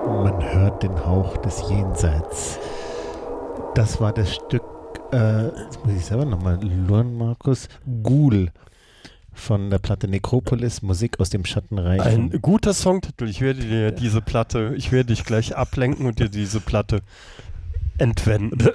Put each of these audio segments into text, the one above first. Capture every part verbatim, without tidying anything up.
Man hört den Hauch des Jenseits. Das war das Stück, äh, jetzt muss ich selber nochmal luren, Markus, Ghoul von der Platte Necropolis, Musik aus dem Schattenreich. Ein guter Songtitel. Ich werde dir diese Platte, ich werde dich gleich ablenken und dir diese Platte entwenden.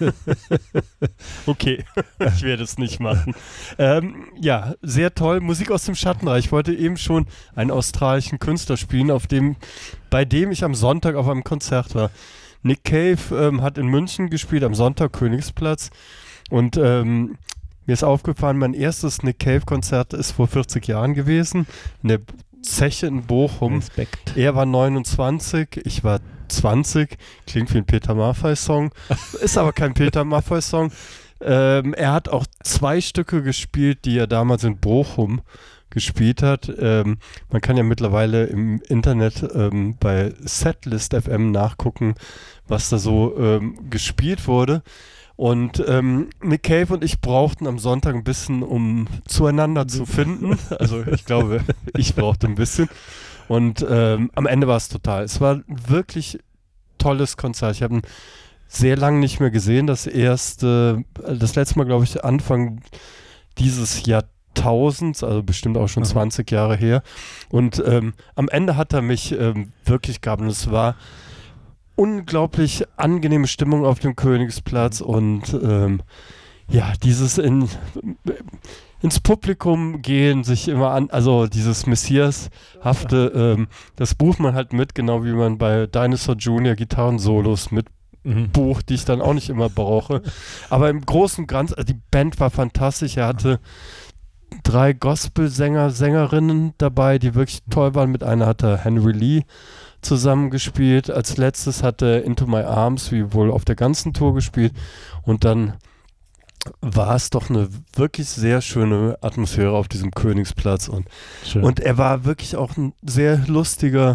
Okay, ich werde es nicht machen. Ähm, ja, sehr toll. Musik aus dem Schattenreich. Ich wollte eben schon einen australischen Künstler spielen, auf dem, bei dem ich am Sonntag auf einem Konzert war. Nick Cave ähm, hat in München gespielt, am Sonntag Königsplatz. Und ähm, mir ist aufgefallen, mein erstes Nick Cave-Konzert ist vor vierzig Jahren gewesen, in der Zeche in Bochum. Respekt. Er war neunundzwanzig, ich war zwanzig, klingt wie ein Peter Maffay-Song, ist aber kein Peter Maffay-Song. Ähm, er hat auch zwei Stücke gespielt, die er damals in Bochum gespielt hat. Ähm, man kann ja mittlerweile im Internet ähm, bei Setlist F M nachgucken, was da so ähm, gespielt wurde. Und ähm, Nick Cave und ich brauchten am Sonntag ein bisschen, um zueinander zu finden. Also ich glaube, ich brauchte ein bisschen. Und ähm, am Ende war es total. Es war ein wirklich tolles Konzert. Ich habe ihn sehr lange nicht mehr gesehen. Das erste, das letzte Mal, glaube ich, Anfang dieses Jahrtausends, also bestimmt auch schon mhm. zwanzig Jahre her. Und ähm, am Ende hat er mich ähm, wirklich gehabt. Und es war unglaublich angenehme Stimmung auf dem Königsplatz. Und ähm, ja, dieses in... ins Publikum gehen, sich immer an, also dieses Messias-hafte, ähm, das bucht man halt mit, genau wie man bei Dinosaur Junior Gitarren-Solos mit mhm. bucht, die ich dann auch nicht immer brauche. Aber im Großen und Ganzen, also die Band war fantastisch. Er hatte drei Gospel-Sänger, Sängerinnen dabei, die wirklich toll waren. Mit einer hat er Henry Lee zusammengespielt. Als letztes hat er Into My Arms, wie wohl auf der ganzen Tour gespielt. Und dann war es doch eine wirklich sehr schöne Atmosphäre auf diesem Königsplatz. Und, und er war wirklich auch ein sehr lustiger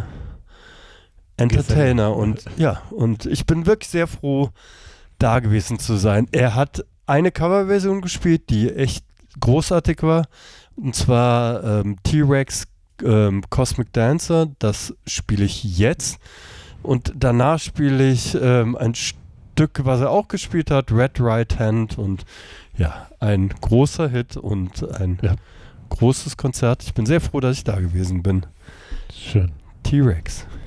Entertainer. Und ja, und ich bin wirklich sehr froh, da gewesen zu sein. Er hat eine Coverversion gespielt, die echt großartig war. Und zwar ähm, T-Rex ähm, Cosmic Dancer. Das spiele ich jetzt. Und danach spiele ich ähm, ein Stück, Stück, was er auch gespielt hat, Red Right Hand, und ja, ein großer Hit und ein ja. großes Konzert. Ich bin sehr froh, dass ich da gewesen bin. Schön. T-Rex.